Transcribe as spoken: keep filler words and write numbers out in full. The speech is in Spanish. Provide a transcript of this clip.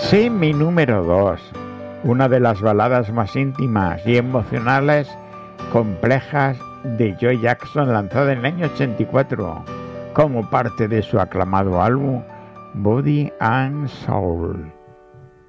Sí, mi número dos, una de las baladas más íntimas y emocionales, complejas de Joe Jackson, lanzada en el año ochenta y cuatro como parte de su aclamado álbum Body and Soul.